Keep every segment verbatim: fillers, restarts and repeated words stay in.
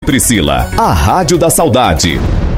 Priscila, a Rádio da Saudade.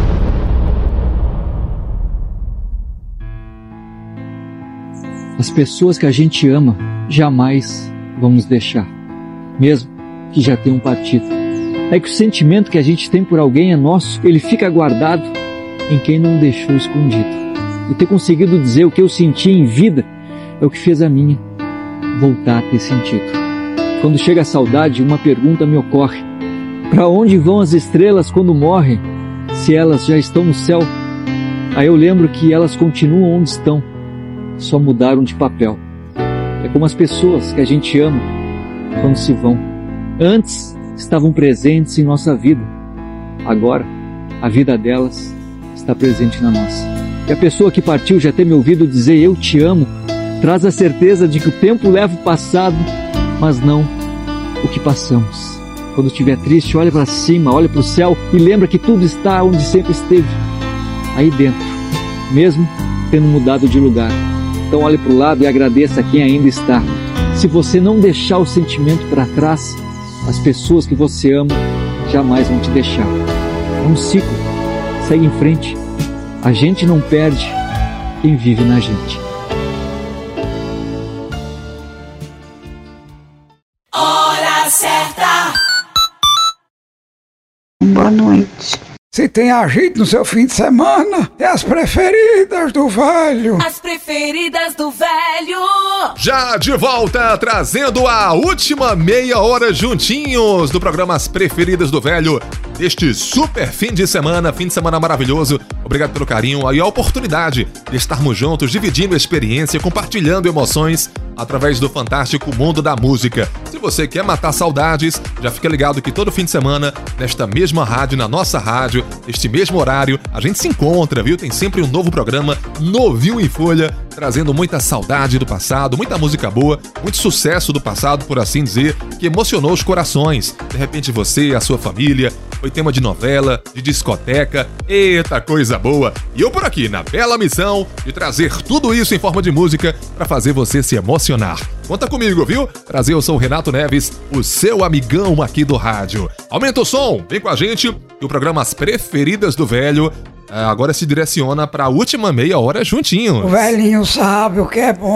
As pessoas que a gente ama jamais vão nos deixar, mesmo que já tenham partido. É que o sentimento que a gente tem por alguém é nosso, ele fica guardado em quem não o deixou escondido. E ter conseguido dizer o que eu senti em vida é o que fez a minha voltar a ter sentido. Quando chega a saudade, uma pergunta me ocorre: para onde vão as estrelas quando morrem, se elas já estão no céu? Aí eu lembro que elas continuam onde estão, só mudaram de papel. É como as pessoas que a gente ama quando se vão. Antes estavam presentes em nossa vida, agora a vida delas está presente na nossa. E a pessoa que partiu já ter me ouvido dizer eu te amo, traz a certeza de que o tempo leva o passado, mas não o que passamos. Quando estiver triste, olha para cima, olha para o céu e lembra que tudo está onde sempre esteve, aí dentro, mesmo tendo mudado de lugar. Então olhe para o lado e agradeça a quem ainda está. Se você não deixar o sentimento para trás, as pessoas que você ama jamais vão te deixar. É um ciclo, segue em frente. A gente não perde quem vive na gente. Hora certa. Boa noite. Se tem agito no seu fim de semana, é as preferidas do velho. As preferidas do velho. Já de volta, trazendo a última meia hora juntinhos do programa As Preferidas do Velho, deste super fim de semana, fim de semana maravilhoso. Obrigado pelo carinho e a oportunidade de estarmos juntos, dividindo a experiência, compartilhando emoções através do fantástico mundo da música. Se você quer matar saudades, já fica ligado que todo fim de semana, nesta mesma rádio, na nossa rádio, neste mesmo horário, a gente se encontra, viu? Tem sempre um novo programa, novinho em folha, trazendo muita saudade do passado, muita música boa, muito sucesso do passado, por assim dizer, que emocionou os corações. De repente você, a sua família, foi tema de novela, de discoteca, eita coisa boa. E eu por aqui, na bela missão de trazer tudo isso em forma de música para fazer você se emocionar. Conta comigo, viu? Trazer, eu sou o Renato Neves, o seu amigão aqui do rádio. Aumenta o som, vem com a gente, e o programa As Preferidas do Velho agora se direciona para a última meia hora juntinho. O velhinho sabe o que é bom.